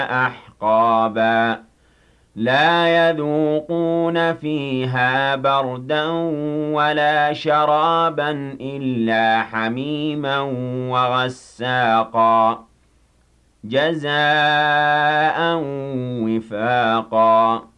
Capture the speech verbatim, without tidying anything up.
أحقابا لا يذوقون فيها بردا ولا شرابا إلا حميما وغساقا جزاء وفاقا